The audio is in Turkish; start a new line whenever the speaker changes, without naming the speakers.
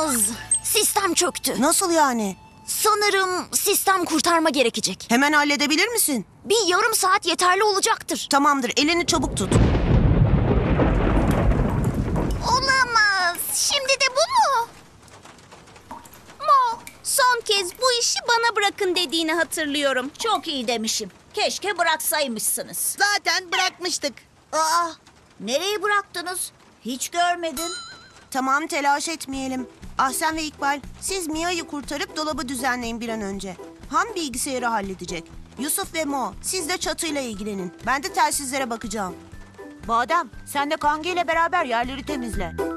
Olamaz. Sistem çöktü.
Nasıl yani?
Sanırım sistem kurtarma gerekecek.
Hemen halledebilir misin?
Bir yarım saat yeterli olacaktır.
Tamamdır, elini çabuk tut.
Olamaz. Şimdi de bu mu? Mo, son kez bu işi bana bırakın dediğini hatırlıyorum.
Çok iyi demişim. Keşke bıraksaymışsınız.
Zaten bırakmıştık.
Aa, nereye bıraktınız? Hiç görmedim.
Tamam, telaş etmeyelim. Ahsen ve İkbal, siz Mia'yı kurtarıp dolabı düzenleyin bir an önce. Han bilgisayarı halledecek. Yusuf ve Mo, siz de çatıyla ilgilenin. Ben de telsizlere bakacağım.
Badem, sen de Kange ile beraber yerleri temizle.